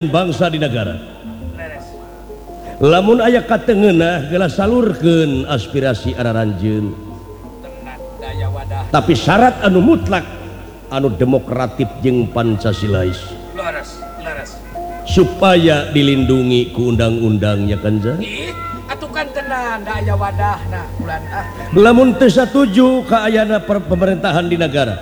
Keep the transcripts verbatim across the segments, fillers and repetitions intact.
bangsa di negara lamun aya katengeunah geus salurkeun aspirasi araranjeun tapi syarat anu mutlak anu demokratif jeung pancasilais supaya dilindungi ku undang-undangnya kanja atukan tenan da aya wadahna bulan ah lamun teu satuju ka ayana pemerintahan di negara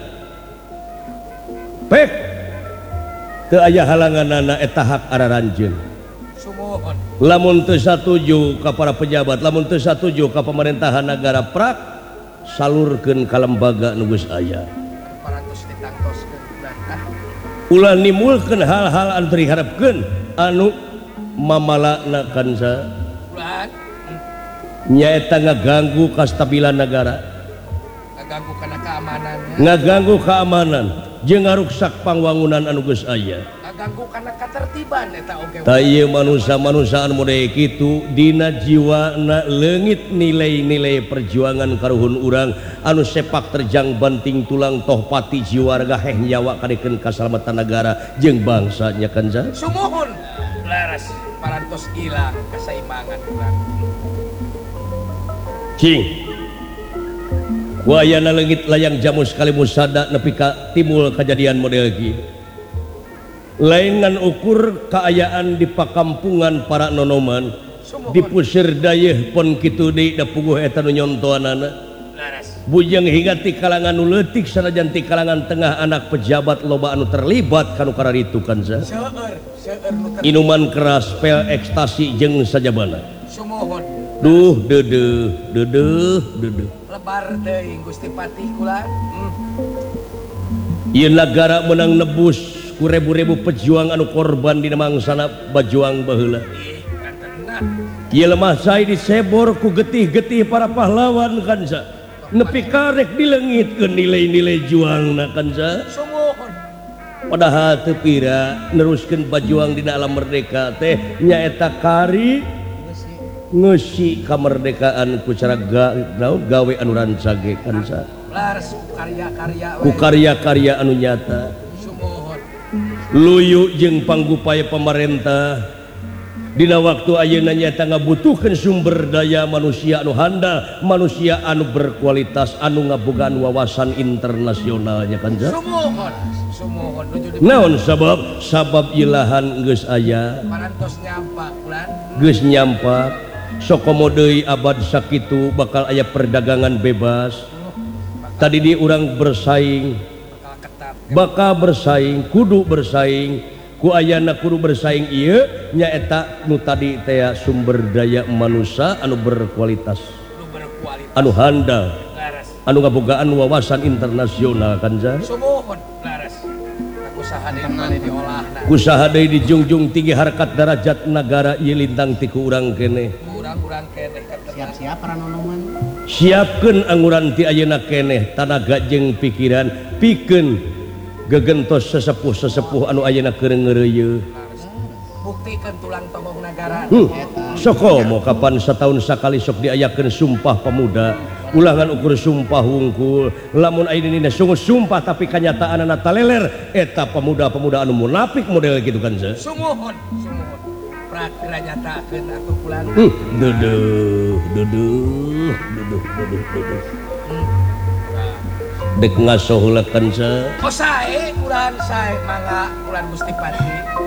pek teu aya halanganana eta hak araranjeun sumuhun lamun teu satuju ka para pejabat lamun teu satuju ka pemerintahan negara prak salurkeun ka lembaga nu geus aya parantos ditangtoskeun bulan ah ulah nimulkeun hal-hal anu diharapkeun anu mamalana kansa bulan nyaeta ngaganggu kastabilan negara ngaganggu kana keamanannya ngaganggu keamanan jeung ngaruksak pangwangunan anu geus aya ngaganggu kana katertiban eta oge ta ieu manusia-manusia anu model kitu dina jiwana leungit nilai-nilai perjuangan karuhun urang anu sepak terjang banting tulang toh pati jiwa raga heh nyawa kadekeun kasalamatan negara jeung bangsa nya kanza sumuhun laras parantos ilang kasaimbangan urang cing wayana leungit layang jamu sekali musada nepi ka timbul kejadian model kieu lain ngan ukur keayaan di pakampungan para nonoman di pusir dayeuh pon kitu deui da puguh eta nu nyontoanana bujang hingga ti kalangan nu leutik sanajan ti kalangan tengah anak pejabat loba anu terlibat kanu kararitu kanza seueur seueur nu ter inuman keras pel ekstasi jeung sajabana sumuhun duh deudeuh deudeuh deudeuh lebar deui Gusti Patih kula hmm. ieu nagara menang nebus ku rebu-rebu pejuang anu korban dina mangsana bajuang baheula ih kantenan ieu lemah sae disebor ku getih-getih para pahlawan kanza nepi karek dileungitkeun nilai-nilai juangna kanza sumuhun padahal teu pira neruskeun bajuang dina alam merdeka teh nyaeta kari ngeusi kamerdekaan ku cara gawe anu rancage kanza laras karya-karya ku karya-karya anu nyata sumuhun luyu jeung panggupaya pemerintah dina waktu ayeuna nyaeta ngabutuhkeun sumber daya manusia anu handal manusia anu berkualitas anu ngabogaan wawasan internasionalnya kanza sumuhun sumuhun nuju naon sabab sabab ilahan geus aya parantos nyampak bulan geus nyampak sakomo deui abad sakitu bakal aya perdagangan bebas tadi di urang bersaing bakal ketat bakal bersaing kudu bersaing ku ayana kudu bersaing ieu nyaeta nu tadi teh sumber daya manusia anu berkualitas nu berkualitas anu handal laras anu ngabogaan wawasan internasional kanza sumuhun laras usaha deui mane diolahna usaha deui dijunjung tinggi harkat derajat negara ieu lintang ti ku urang keneh urang-urang keneh siap-siap para nonoman siapkeun anguran ti ayeuna keneh tanaga jeung pikiran pikeun gegentos sesepuh-sesepuh anu ayeuna keur ngeureuyeuh buktikeun tulang tobong nagara hmm. Sokomo kapan setahun sakali sok diayakeun sumpah pemuda ulangan ukur sumpah wungkul lamun ayeuna sungguh sumpah tapi kanyataanna taleler eta pemuda-pemuda anu munafik model kitu kan ze sumuhun sumuhun prakira nyatakeun atuh bulan hmm. duduh duduh duduh duduh duduh dek ngasoh heula kan ze oh sae kulan sae mangga kulan Gusti Patih